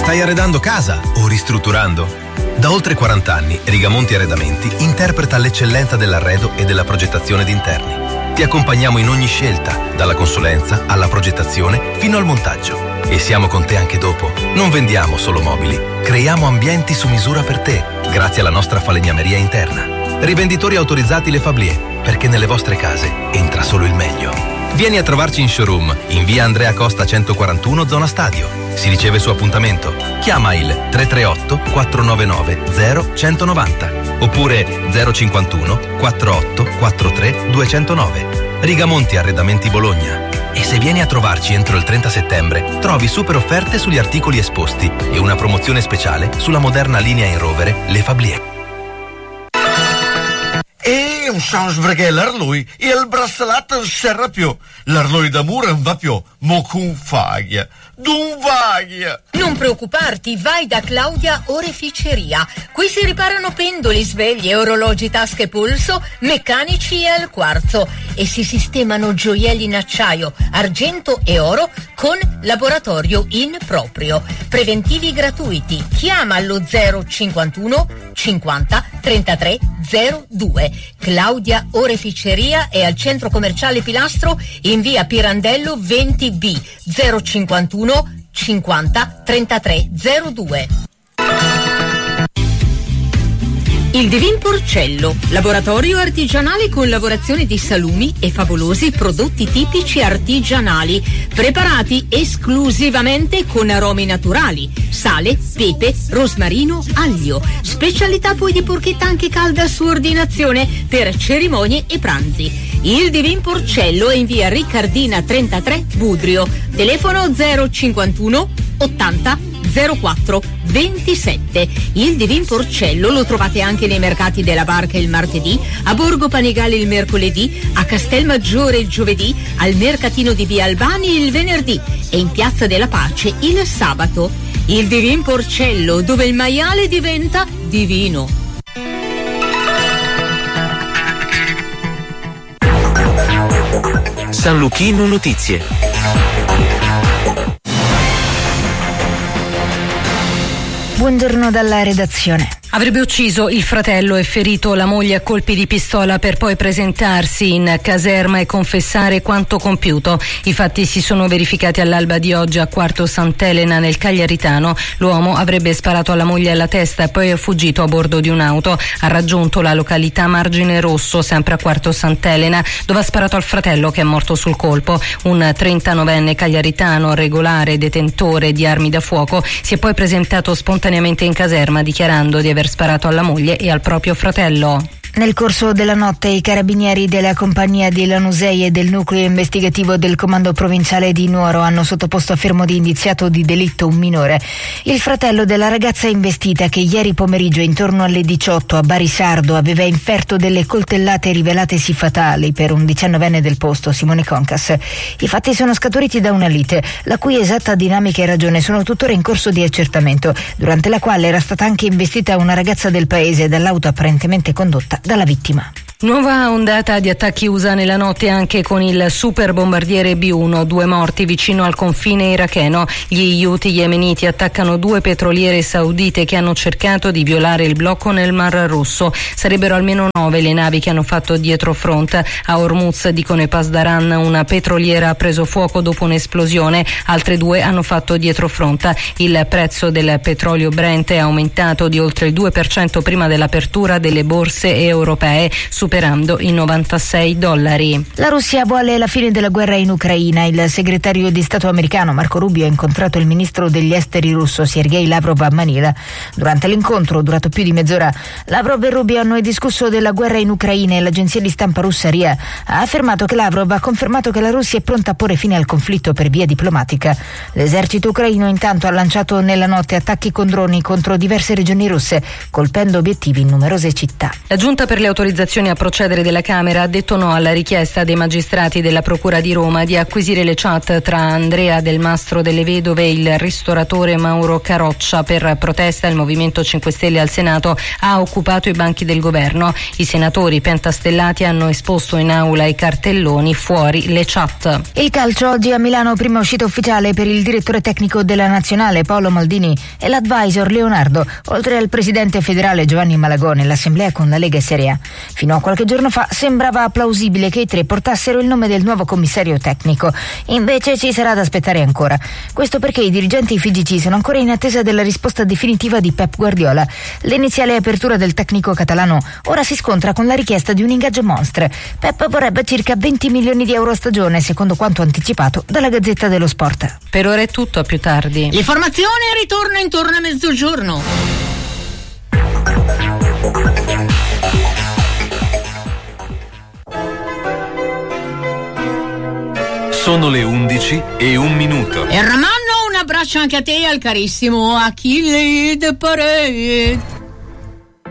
Stai arredando casa o ristrutturando? Da oltre 40 anni, Rigamonti Arredamenti interpreta l'eccellenza dell'arredo e della progettazione di interni. Ti accompagniamo in ogni scelta, dalla consulenza alla progettazione fino al montaggio. E siamo con te anche dopo. Non vendiamo solo mobili, creiamo ambienti su misura per te, grazie alla nostra falegnameria interna. Rivenditori autorizzati Le Fablier, perché nelle vostre case entra solo il meglio. Vieni a trovarci in showroom, in via Andrea Costa 141, zona Stadio. Si riceve su appuntamento. Chiama il 338 499 0190 oppure 051 48 43 209. Rigamonti Arredamenti Bologna. E se vieni a trovarci entro il 30 settembre, trovi super offerte sugli articoli esposti e una promozione speciale sulla moderna linea in rovere Le Fablier. E un sans perché l'arlui e il braccialetto non serra più. L'arlui d'amore non va più, mo con faglia. D'un vaglia. Non preoccuparti, vai da Claudia Oreficeria. Qui si riparano pendoli, sveglie, orologi, tasche, polso, meccanici e al quarzo. E si sistemano gioielli in acciaio, argento e oro con laboratorio in proprio. Preventivi gratuiti. Chiama allo 051 50 33 02. Claudia Oreficeria è al centro commerciale Pilastro in via Pirandello 20B 051 50 33 02. Il Divin Porcello, laboratorio artigianale con lavorazione di salumi e favolosi prodotti tipici artigianali, preparati esclusivamente con aromi naturali, sale, pepe, rosmarino, aglio. Specialità poi di porchetta anche calda su ordinazione per cerimonie e pranzi. Il Divin Porcello è in via Riccardina 33 Budrio, telefono 051 80 04 27. Il Divin Porcello lo trovate anche nei mercati della Barca il martedì, a Borgo Panigale il mercoledì, a Castelmaggiore il giovedì, al mercatino di via Albani il venerdì e in Piazza della Pace il sabato. Il Divin Porcello, dove il maiale diventa divino. San Luchino Notizie. Buongiorno dalla redazione. Avrebbe ucciso il fratello e ferito la moglie a colpi di pistola per poi presentarsi in caserma e confessare quanto compiuto. I fatti si sono verificati all'alba di oggi a Quarto Sant'Elena nel Cagliaritano. L'uomo avrebbe sparato alla moglie alla testa e poi è fuggito a bordo di un'auto. Ha raggiunto la località Margine Rosso, sempre a Quarto Sant'Elena, dove ha sparato al fratello che è morto sul colpo. Un 39enne cagliaritano regolare detentore di armi da fuoco si è poi presentato spontaneamente in caserma dichiarando di aver sparato alla moglie e al proprio fratello. Nel corso della notte i carabinieri della compagnia di Lanusei e del nucleo investigativo del comando provinciale di Nuoro hanno sottoposto a fermo di indiziato di delitto un minore. Il fratello della ragazza investita che ieri pomeriggio intorno alle 18 a Barisardo aveva inferto delle coltellate rivelatesi fatali per un 19enne del posto, Simone Concas. I fatti sono scaturiti da una lite, la cui esatta dinamica e ragione sono tuttora in corso di accertamento, durante la quale era stata anche investita una ragazza del paese dall'auto apparentemente condotta dalla vittima. Nuova ondata di attacchi USA nella notte anche con il super bombardiere B1, 2 morti vicino al confine iracheno. Gli Houthi yemeniti attaccano 2 petroliere saudite che hanno cercato di violare il blocco nel Mar Rosso. Sarebbero almeno 9 le navi che hanno fatto dietrofront. A Hormuz, dicono i Pasdaran, una petroliera ha preso fuoco dopo un'esplosione, altre 2 hanno fatto dietrofront. Il prezzo del petrolio Brent è aumentato di oltre il 2% prima dell'apertura delle borse europee, superando i $96. La Russia vuole la fine della guerra in Ucraina. Il segretario di Stato americano Marco Rubio ha incontrato il ministro degli esteri russo Sergei Lavrov a Manila. Durante l'incontro, durato più di mezz'ora, Lavrov e Rubio hanno discusso della guerra in Ucraina e l'agenzia di stampa russa RIA ha affermato che Lavrov ha confermato che la Russia è pronta a porre fine al conflitto per via diplomatica. L'esercito ucraino intanto ha lanciato nella notte attacchi con droni contro diverse regioni russe, colpendo obiettivi in numerose città. La giunta per le autorizzazioni a procedere della Camera ha detto no alla richiesta dei magistrati della Procura di Roma di acquisire le chat tra Andrea Del Mastro delle Vedove e il ristoratore Mauro Caroccia. Per protesta il Movimento 5 Stelle al Senato ha occupato i banchi del governo. I senatori pentastellati hanno esposto in aula i cartelloni, fuori le chat. Il calcio oggi a Milano, prima uscita ufficiale per il direttore tecnico della Nazionale Paolo Maldini e l'advisor Leonardo, oltre al presidente federale Giovanni Malagone, l'assemblea con la Lega e Serie A. Fino a qualche giorno fa sembrava plausibile che i tre portassero il nome del nuovo commissario tecnico, invece ci sarà da aspettare ancora. Questo perché i dirigenti FIGC sono ancora in attesa della risposta definitiva di Pep Guardiola. L'iniziale apertura del tecnico catalano ora si scontra con la richiesta di un ingaggio monstre. Pep vorrebbe circa 20 milioni di euro a stagione, secondo quanto anticipato dalla Gazzetta dello Sport. Per ora è tutto, a più tardi. L'informazione ritorna intorno a mezzogiorno. Sono le 11:01. E Ramanno, un abbraccio anche a te e al carissimo Achille de Parade.